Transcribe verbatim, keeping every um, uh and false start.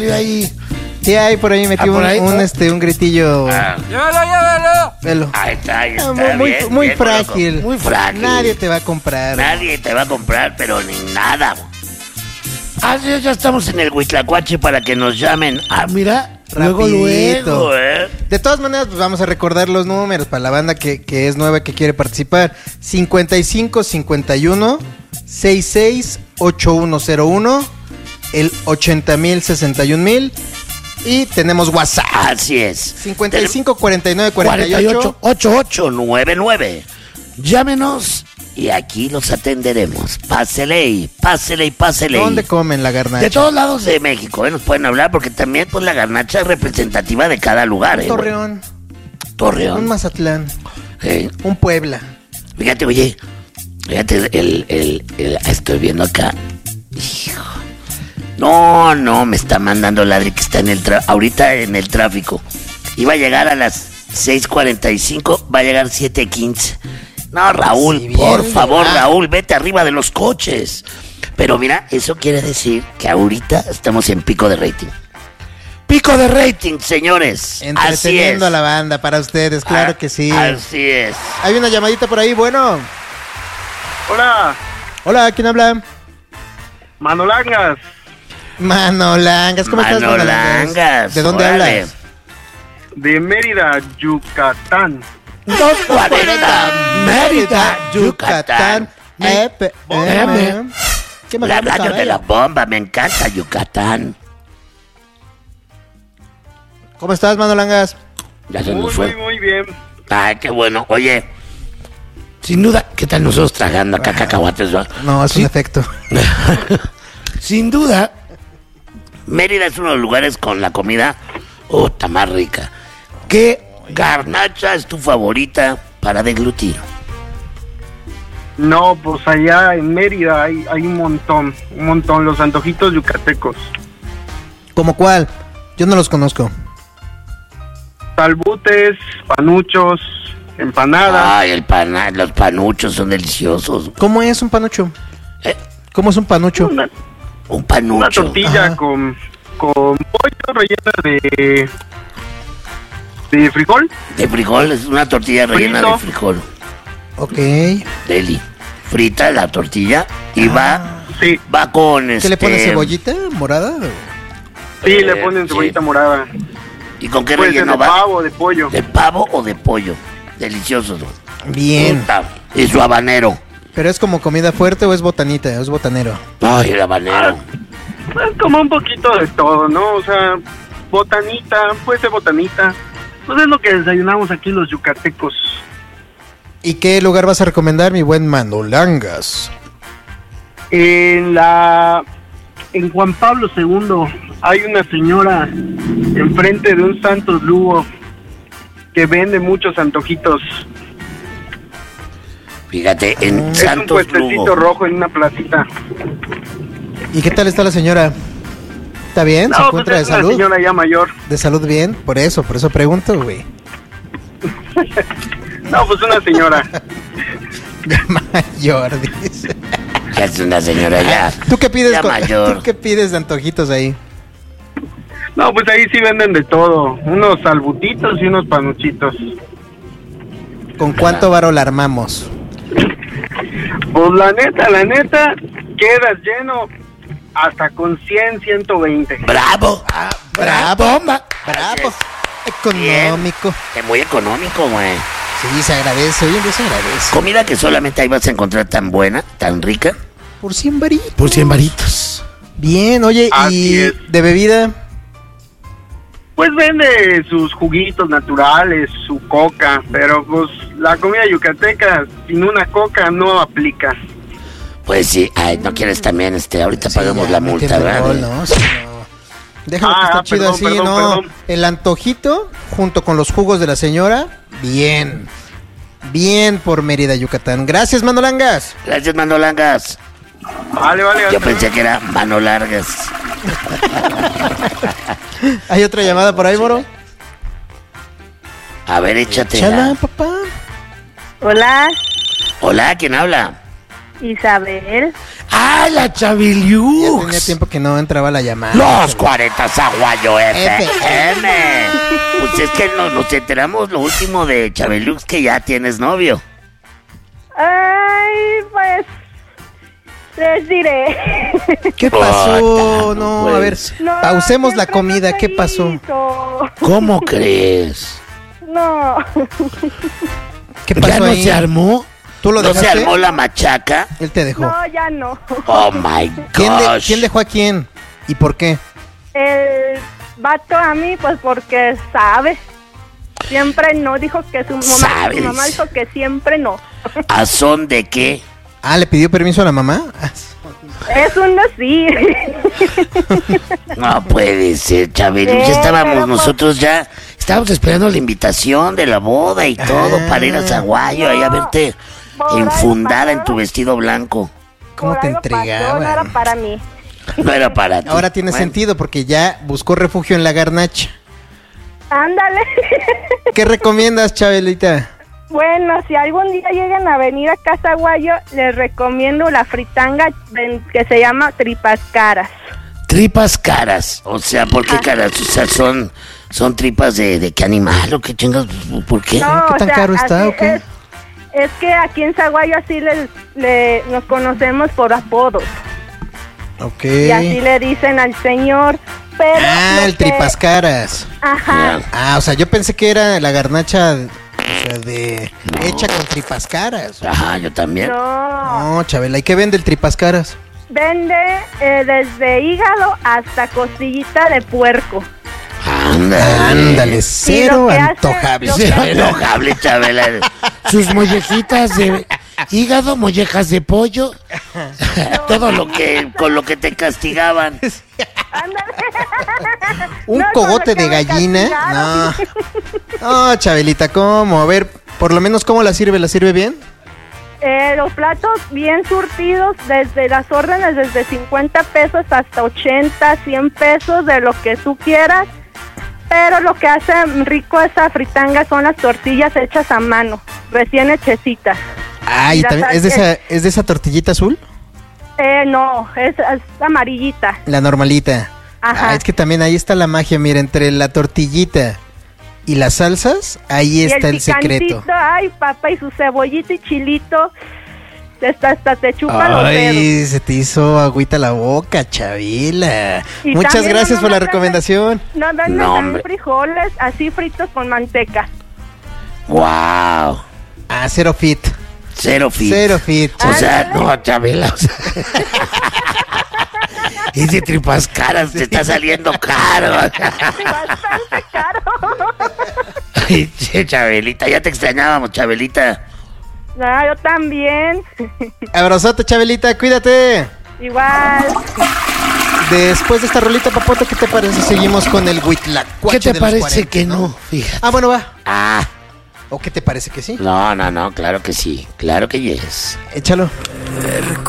ahí. Sí, ahí por ahí metí Ah, un, ahí, un, ¿no? este, un gritillo. Ah, ¡Llévalo, llévalo! Velo. ahí está, ahí está. Ah, muy bien, muy bien, frágil. loco. Muy frágil. Nadie te va a comprar. Nadie te va a comprar, pero ni nada. Ah, ya, ya estamos en el Huitlacuache para que nos llamen. Ah, mira, luego, Rapidito. luego, ¿eh? De todas maneras, pues vamos a recordar los números para la banda que, que es nueva, que quiere participar. cincuenta y cinco cincuenta y uno sesenta y seis ochenta y uno cero uno, el ochenta mil sesenta y un mil. Y tenemos WhatsApp. Así es. cincuenta y cinco cuarenta y nueve cuarenta y ocho. cuarenta y ocho, ochenta y ocho noventa y nueve. Llámenos y aquí los atenderemos. Pásele y pásele y pásele. ¿Dónde comen la garnacha? De todos lados de México, ¿eh? Nos pueden hablar porque también pues la garnacha es representativa de cada lugar. Un ¿eh? Torreón, Torreón. un Mazatlán, ¿eh? un Puebla. Fíjate, oye, fíjate, el, el, el, estoy viendo acá. Hijo. No, no, me está mandando Ladri que está en el tra- ahorita en el tráfico. Iba a llegar a las seis cuarenta y cinco, va a llegar siete quince. No, Raúl, Sí, bien, por favor, ah. Raúl, vete arriba de los coches. Pero mira, eso quiere decir que ahorita estamos en pico de rating. Pico de rating, señores. Así Entreteniendo es. a la banda para ustedes, claro Ah, que sí. Así es. Hay una llamadita por ahí, bueno. Hola, Hola, ¿quién habla? Manolangas, Manolangas, ¿cómo estás, Manolangas? Manolangas, ¿De dónde órale. hablas? de Mérida, Yucatán. doscientos cuarenta, Mérida, Yucatán. Eh, pe- eh, M. ¿Qué más La vamos a radio de ver? la bomba, me encanta Yucatán. ¿Cómo estás, Manolangas? Ya se Muy, nos muy, fue. muy bien. Ay, qué bueno. Oye, sin duda, ¿qué tal nosotros tragando acá cacahuates? va? No, es Sí. un efecto. Sin duda, Mérida es uno de los lugares con la comida puta más rica. ¿Qué garnacha es tu favorita para deglutir? No, pues allá en Mérida hay, hay un montón, un montón, los antojitos yucatecos. ¿Cómo cuál? Yo no los conozco. Salbutes, panuchos, empanadas. Ay, el pana, los panuchos son deliciosos. ¿Cómo es un panucho? Eh, ¿Cómo es un panucho? Una, un panucho. una tortilla Ajá. con, con pollo rellena de, de frijol. De frijol, es una tortilla rellena Frito. de frijol. Ok. Deli. Frita la tortilla y va, Sí, va con ¿Qué este... le pones, cebollita morada? sí, Eh, le ponen sí. cebollita morada. ¿Y con qué Puede ser relleno de va? pavo, de pollo. ¿De pavo o de pollo? Deliciosos. Bien. Puta. Y su habanero. ¿Pero es como comida fuerte o es botanita? ¿O es botanero? Ay, el habanero. Es como un poquito de todo, ¿no? O sea, botanita, puede ser botanita. Pues es lo que desayunamos aquí los yucatecos. ¿Y qué lugar vas a recomendar, mi buen Manolangas? En la... En Juan Pablo segundo hay una señora enfrente de un Santos Lugo que vende muchos antojitos. Fíjate, en Ah. Es un Santos puestecito Lugo. rojo en una placita. ¿Y qué tal está la señora? ¿Está bien? ¿Se No, pues encuentra de es una salud? señora ya mayor. ¿De salud bien? Por eso, por eso pregunto, güey. No, pues una señora. De mayor, dice. Ya es una señora ya. ¿Tú qué pides? Ya con- mayor. ¿Tú qué pides de antojitos ahí? No, pues ahí sí venden de todo. Unos salbutitos y unos panuchitos. ¿Con cuánto varo la armamos? Pues la neta, la neta, quedas lleno hasta con cien, ciento veinte. ¡Bravo! bravo. ¡Bomba! Bravo. Bien. Económico. Es muy económico, güey. Sí, se agradece. Hoy en día se agradece. Comida que solamente ahí vas a encontrar tan buena, tan rica. Por cien varitos. Por cien varitos. Bien, oye, Así ¿y es. de bebida? Pues vende sus juguitos naturales, su coca, pero pues la comida yucateca sin una coca no aplica. Pues sí, ay, no quieres también, este, ahorita Sí, pagamos ya, la multa, métele ¿verdad? gol, ¿no? Sí, no. Déjalo que Ah, está chido perdón, así, perdón, ¿no? perdón. El antojito junto con los jugos de la señora, bien. Bien por Mérida, Yucatán. Gracias, Manolangas. Gracias, Manolangas. Vale, vale. Yo hasta pensé que era mano largas. ¿Hay otra llamada por ahí, Moro? A ver, échate. Chala, papá. Hola, Hola, ¿quién habla? Isabel. ¡Ah, la Ya Chaviliux! tenía tiempo que no entraba la llamada. Los cuarenta Zaguayo F F M. Pues es que no, nos enteramos lo último de Chabelux, que ya tienes novio. Ay, pues les diré. ¿Qué Puta, pasó? no No, puede a ver, ser. No, pausemos la siempre comida. no ¿Qué se pasó? hizo. ¿Cómo crees? No. ¿Qué ¿Ya pasó no ahí? se armó? ¿Tú lo ¿No se dejaste? armó la machaca? Él te dejó. No, ya no. Oh my ¿Quién, de- gosh. quién dejó a quién? ¿Y por qué? El vato a mí, pues porque sabe. Siempre no, dijo que su mamá, ¿Sabes? su mamá dijo que siempre no. ¿A son de qué? Ah, ¿le pidió permiso a la mamá? Ah, Es un sí. No puede ser, Chabelux. Sí, Ya estábamos pero pues- nosotros ya. Estábamos esperando la invitación de la boda y todo Ah. para ir a Zaguayo ahí a verte Por ahí enfundada en pasó. tu vestido blanco. ¿Cómo Por te algo pasó, no era entregaban? para mí. No era para ti. Ahora tiene Bueno, sentido porque ya buscó refugio en la garnacha. Ándale. ¿Qué recomiendas, Chabelita? Bueno, si algún día llegan a venir a Casaguayo, les recomiendo la fritanga ven- que se llama tripas caras. Tripas caras. O sea, ¿por qué caras? O sea, son, son tripas de, de qué animal o qué chingas. ¿Por qué? No, ¿Qué o tan sea, caro está así o qué? Es, es que aquí en Zaguayo así le, le- nos conocemos por apodos. Ok. Y así le dicen al señor. Pero Ah, lo el que- tripas caras. Ajá. Ah, o sea, yo pensé que era la garnacha, o sea, de No. hecha con tripas caras. Ajá, yo también. No. No, Chabela, ¿y qué vende el tripas caras? Vende eh, desde hígado hasta costillita de puerco. Ándale. Ándale, cero que hace- antojable. lo que Cero hace- enojable, Chabela. Sus mollejitas de hígado, mollejas de pollo. Todo lo que, con lo que te castigaban. Ándale. ¿Un No, con cogote lo que de me gallina? castigaron. No. No, Chabelita, ¿cómo? A ver, por lo menos, ¿cómo la sirve? ¿La sirve bien? Eh, los platos bien surtidos, desde las órdenes desde cincuenta pesos hasta ochenta, cien pesos, de lo que tú quieras. Pero lo que hace rico esa fritanga son las tortillas hechas a mano, recién hechecitas. Ah, y Y la también, sal- ¿es de esa, es de esa tortillita azul? Eh, no, es, es amarillita. La normalita. Ajá. Ah, es que también ahí está la magia, mira, entre la tortillita y las salsas, ahí Y está el, secreto. picantito, ay, papá, y su cebollita y chilito, hasta, hasta te chupa los dedos. Ay, se te hizo agüita la boca, Chavila. Y Muchas también gracias no por la nomás recomendación. No, no, No, no, hombre. frijoles así fritos con manteca. Wow. Ah, cero fit. Cero fit. Cero fit. O sea, no, Chabela. O sea. Ese tripas caras te está saliendo caro. Bastante caro. Ay, che, Chabelita, ya te extrañábamos, Chabelita. No, yo también. Abrazote, Chabelita, cuídate. Igual. Después de esta rolita, Papoto, ¿qué te parece si seguimos con el Huitlacuache ¿Qué te de los parece cuarenta, que no? Fíjate. Ah, bueno, va. Ah, ¿O qué te parece que sí? no, no, no, claro que sí, claro que yes. Échalo. Recuerdo